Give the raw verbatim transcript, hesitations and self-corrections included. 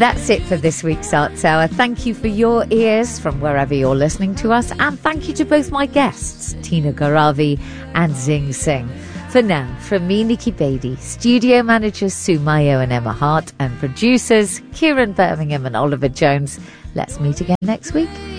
That's it for this week's Arts Hour. Thank you for your ears from wherever you're listening to us, and thank you to both my guests, Tina Garavi and Zing Singh. For now, from me, Nikki Beattie, studio managers Sue Mayo and Emma Hart, and producers Kieran Birmingham and Oliver Jones, let's meet again next week.